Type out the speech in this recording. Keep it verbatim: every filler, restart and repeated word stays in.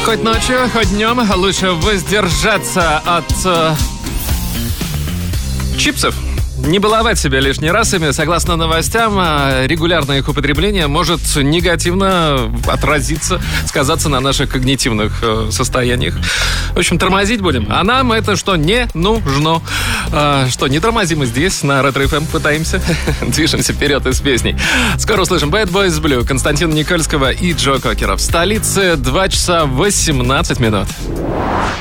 Хоть ночью, хоть днем лучше воздержаться от э, чипсов. Не баловать себя лишний раз ими. Согласно новостям, регулярное их употребление может негативно отразиться, сказаться на наших когнитивных э, состояниях. В общем, тормозить будем. А нам это что, не нужно. А, что, не тормозим и здесь, на Ретро-эф эм пытаемся. Движемся вперед из песней. Скоро услышим Bad Boys Blue, Константина Никольского и Джо Кокера. В столице два часа восемнадцать минут.